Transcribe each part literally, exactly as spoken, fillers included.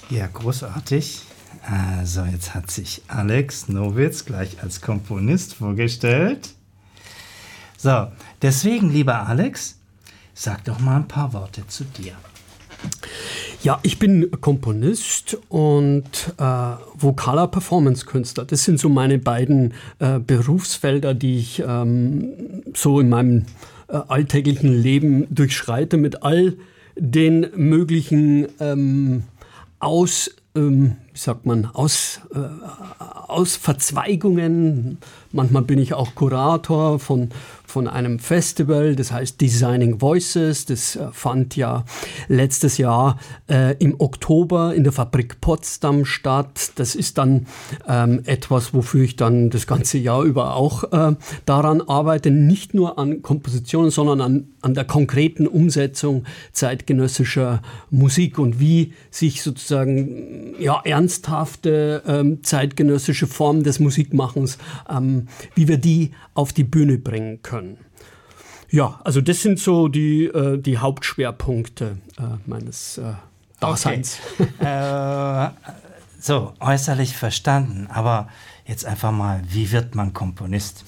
Ja, großartig. Also, jetzt hat sich Alex Nowitz gleich als Komponist vorgestellt. So, deswegen, lieber Alex, sag doch mal ein paar Worte zu dir. Ja, ich bin Komponist und äh, vokaler Performance-Künstler. Das sind so meine beiden äh, Berufsfelder, die ich ähm, so in meinem äh, alltäglichen Leben durchschreite mit all den möglichen ähm, Aus, ähm, wie sagt man, aus, äh, aus Verzweigungen. Manchmal bin ich auch Kurator von, von einem Festival, das heißt Designing Voices. Das äh, fand ja letztes Jahr äh, im Oktober in der Fabrik Potsdam statt. Das ist dann ähm, etwas, wofür ich dann das ganze Jahr über auch äh, daran arbeite. Nicht nur an Kompositionen, sondern an, an der konkreten Umsetzung zeitgenössischer Musik und wie sich sozusagen ja, ernsthafte ähm, zeitgenössische Formen des Musikmachens, ähm, wie wir die auf die Bühne bringen können. Ja, also das sind so die, äh, die Hauptschwerpunkte äh, meines äh, Daseins. Okay. äh, so, äußerlich verstanden, aber jetzt einfach mal, wie wird man Komponist?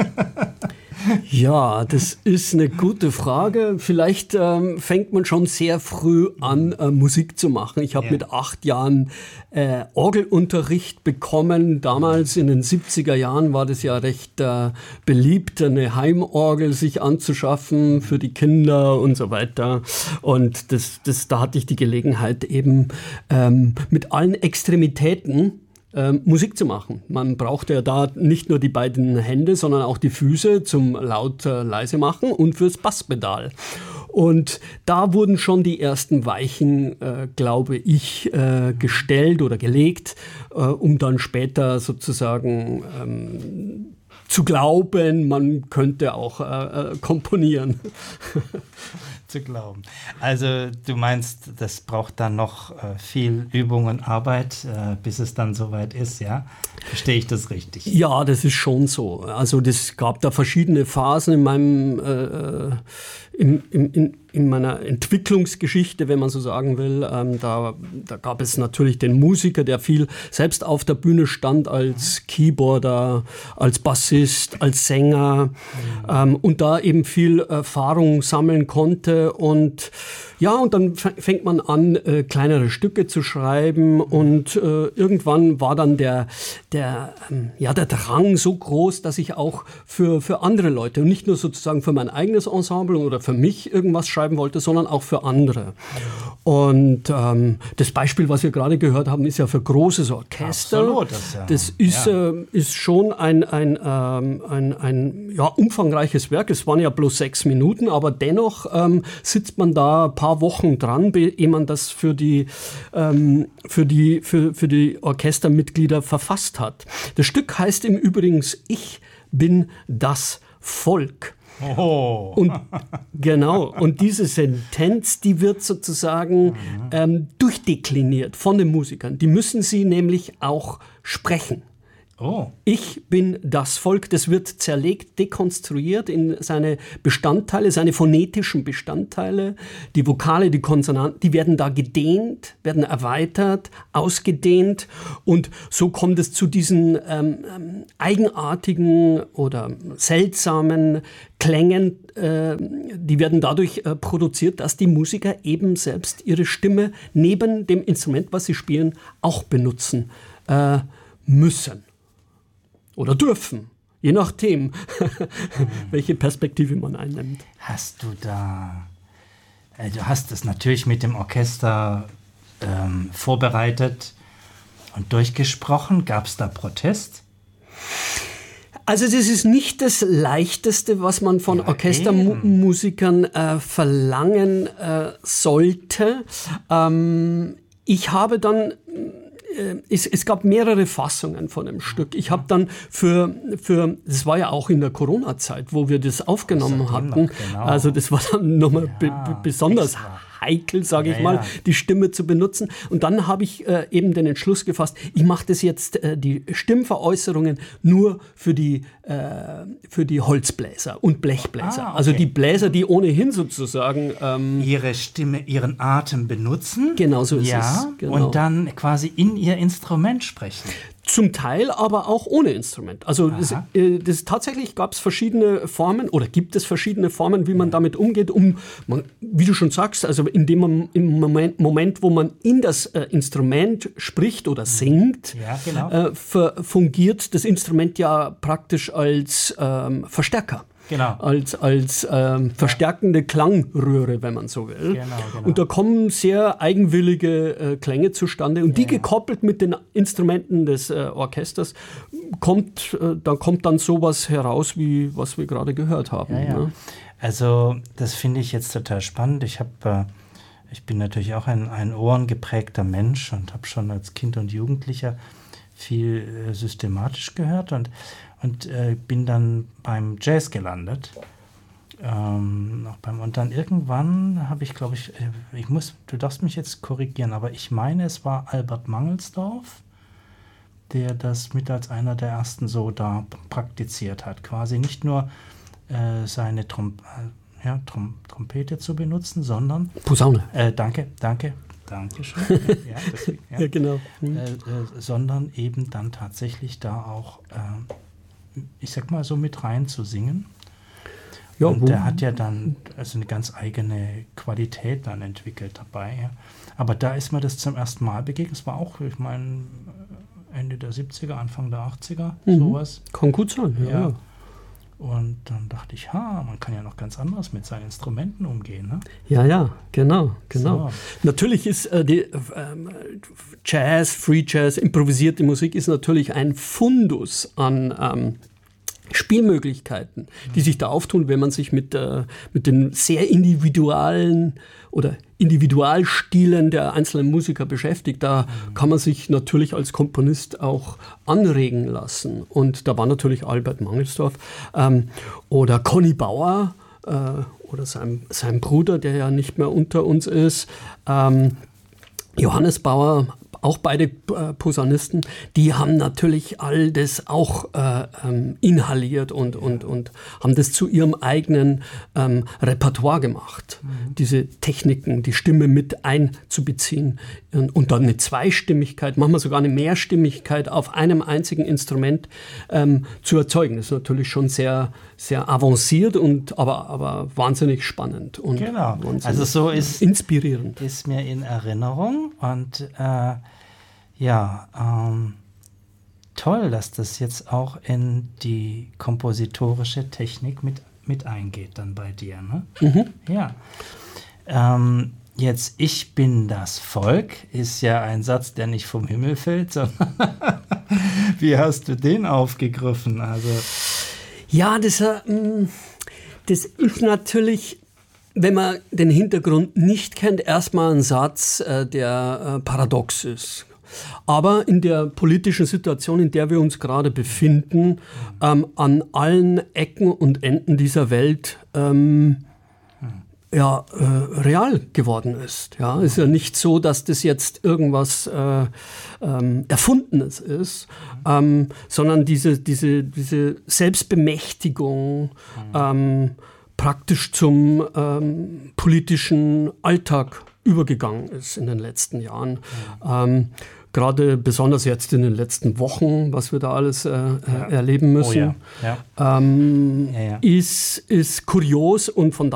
Ja, das ist eine gute Frage. Vielleicht ähm, fängt man schon sehr früh an, äh, Musik zu machen. Ich habe ja. mit acht Jahren äh, Orgelunterricht bekommen. Damals in den siebziger Jahren war das ja recht äh, beliebt, eine Heimorgel sich anzuschaffen für die Kinder und so weiter. Und das, das, da hatte ich die Gelegenheit eben ähm, mit allen Extremitäten Ähm, Musik zu machen. Man braucht ja da nicht nur die beiden Hände, sondern auch die Füße zum laut äh, leise machen und fürs Basspedal. Und da wurden schon die ersten Weichen, äh, glaube ich, äh, gestellt oder gelegt, äh, um dann später sozusagen ähm, zu glauben, man könnte auch äh, äh, komponieren. Zu glauben. Also du meinst, das braucht dann noch äh, viel Übung und Arbeit, äh, bis es dann soweit ist, ja? Verstehe ich das richtig? Ja, das ist schon so. Also das gab da verschiedene Phasen in meinem äh, in, in, in, in meiner Entwicklungsgeschichte, wenn man so sagen will. Ähm, da, da gab es natürlich den Musiker, der viel selbst auf der Bühne stand als Keyboarder, als Bassist, als Sänger mhm. ähm, und da eben viel Erfahrung sammeln konnte. Und ja, und dann fängt man an, äh, kleinere Stücke zu schreiben und äh, irgendwann war dann der, der, ähm, ja, der Drang so groß, dass ich auch für, für andere Leute und nicht nur sozusagen für mein eigenes Ensemble oder für mich irgendwas schreiben wollte, sondern auch für andere. Und ähm, das Beispiel, was wir gerade gehört haben, ist ja für großes Orchester. Absolut, das, ja. das ist, ja. äh, ist schon ein, ein, ähm, ein, ein ja, umfangreiches Werk. Es waren ja bloß sechs Minuten, aber dennoch ähm, sitzt man da ein paar Wochen dran, ehe man das für die, ähm, für die, für, für die Orchestermitglieder verfasst hat. Das Stück heißt im Übrigen Ich bin das Volk. Oh. Und genau, und diese Sentenz, die wird sozusagen mhm. ähm, durchdekliniert von den Musikern. Die müssen sie nämlich auch sprechen. Oh. Ich bin das Volk, das wird zerlegt, dekonstruiert in seine Bestandteile, seine phonetischen Bestandteile. Die Vokale, die Konsonanten, die werden da gedehnt, werden erweitert, ausgedehnt. Und so kommt es zu diesen ähm, eigenartigen oder seltsamen Klängen, äh, die werden dadurch äh, produziert, dass die Musiker eben selbst ihre Stimme neben dem Instrument, was sie spielen, auch benutzen äh, müssen. Oder dürfen, je nachdem, welche Perspektive man einnimmt. Hast du da, äh, du hast es natürlich mit dem Orchester ähm, vorbereitet und durchgesprochen. Gab es da Protest? Also das ist nicht das Leichteste, was man von ja, Orchestermusikern äh, verlangen äh, sollte. Ähm, ich habe dann... Es, es gab mehrere Fassungen von dem Stück. Ich habe dann für, für, das war ja auch in der Corona-Zeit, wo wir das aufgenommen hatten. Genau. Also das war dann nochmal ja, be, be, besonders heikel, sage ich ja, mal, ja. die Stimme zu benutzen. Und dann habe ich äh, eben den Entschluss gefasst, ich mache das jetzt, äh, die Stimmveräußerungen nur für die, äh, für die Holzbläser und Blechbläser. Ah, okay. Also die Bläser, die ohnehin sozusagen ähm, ihre Stimme, ihren Atem benutzen. Genau so ist ja, es. Genau. Und dann quasi in ihr Instrument sprechen. Zum Teil aber auch ohne Instrument. Also das, äh, das tatsächlich gab es verschiedene Formen oder gibt es verschiedene Formen, wie man ja. damit umgeht, um, man, wie du schon sagst, also in dem man, im Moment, Moment, wo man in das äh, Instrument spricht oder singt, ja, genau. äh, ver, fungiert das Instrument ja praktisch als ähm, Verstärker. Genau. Als, als ähm, verstärkende Klangröhre, wenn man so will. Genau, genau. Und da kommen sehr eigenwillige äh, Klänge zustande. Und die ja. gekoppelt mit den Instrumenten des äh, Orchesters, kommt, äh, da kommt dann sowas heraus, wie was wir gerade gehört haben. Ja, ja. Ne? Also das finde ich jetzt total spannend. Ich, hab, äh, ich bin natürlich auch ein, ein ohrengeprägter Mensch und habe schon als Kind und Jugendlicher viel äh, systematisch gehört und Und äh, bin dann beim Jazz gelandet. Ähm, noch beim, und dann irgendwann habe ich, glaube ich, äh, ich muss, du darfst mich jetzt korrigieren, aber ich meine, es war Albert Mangelsdorff, der das mit als einer der ersten so da praktiziert hat. Quasi nicht nur äh, seine Trom äh, ja, Trom Trompete zu benutzen, sondern... Posaune. Äh, danke, danke. Dankeschön. ja, deswegen, ja. ja, genau. Äh, äh, sondern eben dann tatsächlich da auch... Äh, ich sag mal so mit rein zu singen. Ja, und der hat ja dann also eine ganz eigene Qualität dann entwickelt dabei. Ja. Aber da ist mir das zum ersten Mal begegnet. Es war auch, ich meine, Ende der siebziger, Anfang der achtziger, mhm. sowas. Kann gut sein, ja. ja. Und dann dachte ich, ha, man kann ja noch ganz anders mit seinen Instrumenten umgehen. Ne? Ja, ja, genau, genau. So. Natürlich ist äh, die äh, Jazz, Free Jazz, improvisierte Musik ist natürlich ein Fundus an ähm, Spielmöglichkeiten, die sich da auftun, wenn man sich mit, äh, mit den sehr individualen oder Individualstilen der einzelnen Musiker beschäftigt. Da mhm. kann man sich natürlich als Komponist auch anregen lassen. Und da war natürlich Albert Mangelsdorff ähm, oder Conny Bauer äh, oder sein, sein Bruder, der ja nicht mehr unter uns ist, ähm, Johannes Bauer, auch beide äh, Posaunisten, die haben natürlich all das auch äh, ähm, inhaliert und, und, und haben das zu ihrem eigenen ähm, Repertoire gemacht. Mhm. Diese Techniken, die Stimme mit einzubeziehen und, und dann eine Zweistimmigkeit, manchmal sogar eine Mehrstimmigkeit auf einem einzigen Instrument ähm, zu erzeugen. Das ist natürlich schon sehr, sehr avanciert, und, aber, aber wahnsinnig spannend und genau. Also so ist, inspirierend. Ist mir in Erinnerung und äh, ja, ähm, toll, dass das jetzt auch in die kompositorische Technik mit, mit eingeht dann bei dir, ne? Mhm. Ja. Ähm, jetzt, ich bin das Volk, ist ja ein Satz, der nicht vom Himmel fällt, sondern wie hast du den aufgegriffen? Also ja, das, äh, das ist natürlich, wenn man den Hintergrund nicht kennt, erstmal ein Satz, äh, der äh, paradox ist. Aber in der politischen Situation, in der wir uns gerade befinden, ähm, an allen Ecken und Enden dieser Welt ähm, ja, äh, real geworden ist. Ja, ist ja nicht so, dass das jetzt irgendwas äh, ähm, Erfundenes ist, ähm, sondern diese, diese, diese Selbstbemächtigung ähm, praktisch zum ähm, politischen Alltag übergegangen ist in den letzten Jahren. Ja. Ähm, Gerade besonders jetzt in den letzten Wochen, was wir da alles äh, ja. erleben müssen, oh ja. Ja. Ähm, ja, ja. Ist, ist kurios und von